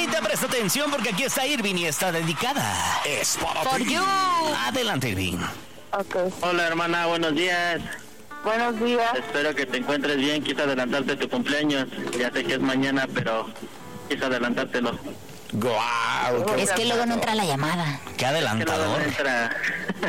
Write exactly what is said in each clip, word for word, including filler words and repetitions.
Dianita, presta atención porque aquí está Irving y está dedicada. Es para For ti. you. Adelante, Irving. Ok. Hola hermana, buenos días. Buenos días. Espero que te encuentres bien. Quise adelantarte tu cumpleaños. Ya sé que es mañana, pero quise adelantártelo. Guau, Es que luego no entra la llamada. qué Que luego adelantador. no entra.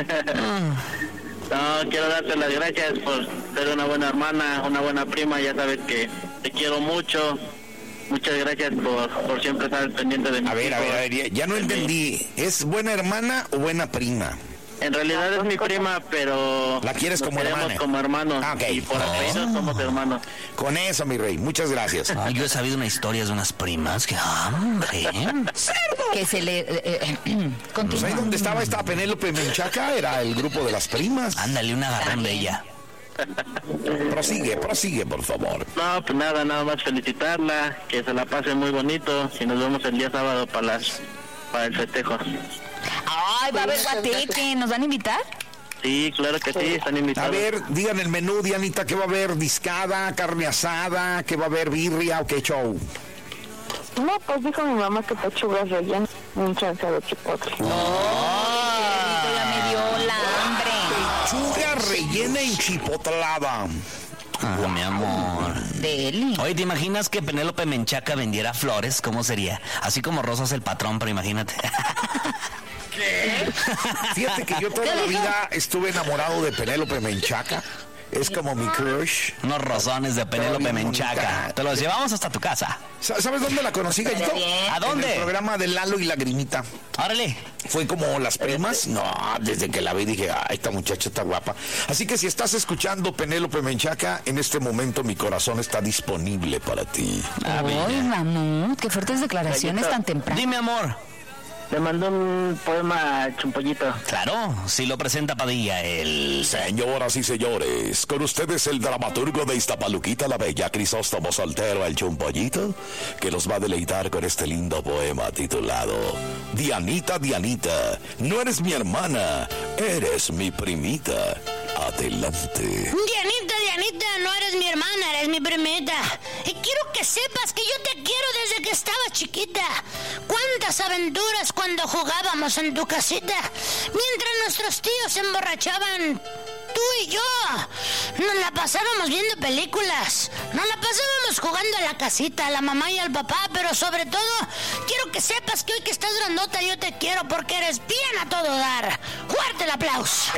No, quiero darte las gracias por ser una buena hermana, una buena prima. Ya sabes que te quiero mucho. Muchas gracias por, por siempre estar pendiente de mí. A ver, a ver, a ver, ya, ya no entendí. ¿Es buena hermana o buena prima? En realidad es mi prima, pero... ¿La quieres nos como queremos hermana? como hermanos. Ah, ok. Y por Oh. apellido somos hermanos. Con eso, mi rey, muchas gracias. Ay, yo he sabido una historia de unas primas que, hombre, Que se le... Eh, eh, Pues ahí continúa. donde estaba esta Penélope Menchaca era el grupo de las primas. ándale, un agarrón de ella. Prosigue, prosigue, por favor. No, pues nada, nada más felicitarla, que se la pase muy bonito y nos vemos el día sábado para las para el festejo. Ay, va a haber guateque. ¿Nos van a invitar? Sí, claro que sí, están A invitados. ver, digan el menú, Dianita, ¿qué va a haber? ¿Discada, carne asada? ¿Qué va a haber? ¿Birria o qué show? No, pues dijo mi mamá que pechugas rellenas, un chance de chipotle. Ya me dio la hambre. Pechuga rellena enchipotlada. Ah, mi amor. Deli. Oye, ¿te imaginas que Penélope Menchaca vendiera flores? ¿Cómo sería? Así como Rosas el patrón, pero imagínate. Fíjate que yo toda la vida estuve enamorado de Penélope Menchaca. Es como mi crush. Unos rosones de Penélope Bien Menchaca. bonita. Te los llevamos hasta tu casa. Sa- ¿Sabes dónde la conocí, Gallito? ¿A dónde? En el programa de Lalo y Lagrimita. Órale. Fue como las primas. No, desde que la vi dije, ay, esta muchacha está guapa. Así que si estás escuchando Penélope Menchaca, en este momento mi corazón está disponible para ti. Ah, Ay, bella. mamut, qué fuertes declaraciones tan temprano. Dime, amor. Le mandó un poema a Chumpollito. Claro, si lo presenta Padilla, el... Señoras y señores, con ustedes el dramaturgo de Iztapaluquita la Bella, Crisóstomo Soltero, el Chumpollito, que los va a deleitar con este lindo poema titulado Dianita, Dianita, no eres mi hermana, eres mi primita. Adelante. Dianita, Dianita, no eres mi hermana, eres mi primita. Y quiero que sepas que yo te quiero desde que estaba chiquita. Cuántas aventuras cuando jugábamos en tu casita. Mientras nuestros tíos se emborrachaban, tú y yo nos la pasábamos viendo películas. Nos la pasábamos jugando a la casita, a la mamá y al papá. Pero sobre todo, quiero que sepas que hoy que estás grandota yo te quiero porque eres bien a todo dar. Fuerte el aplauso.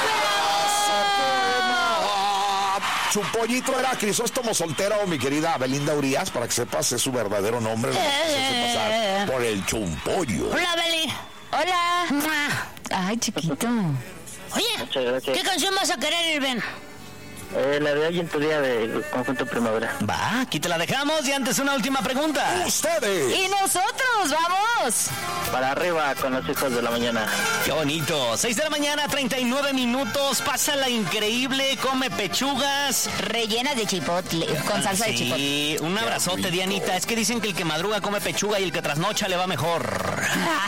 Chumpollito era Crisóstomo Soltero, mi querida Belinda Urias, para que sepas, es su verdadero nombre, no se hace pasar por el Chumpollo. Hola, Beli. Hola. Mua. Ay, chiquito. Oye, Muchas gracias. ¿qué canción vas a querer, Irving? Eh, la de hoy en tu día del Conjunto Primavera. Va, aquí te la dejamos y antes una última pregunta. Ustedes. Y nosotros, vamos. Para arriba con los hijos de la mañana. Qué bonito. seis de la mañana, treinta y nueve minutos. Pásala increíble, come pechugas. Rellenas de chipotle, con salsa de chipotle. Sí, un abrazote, Dianita. Es que dicen que el que madruga come pechuga y el que trasnocha le va mejor.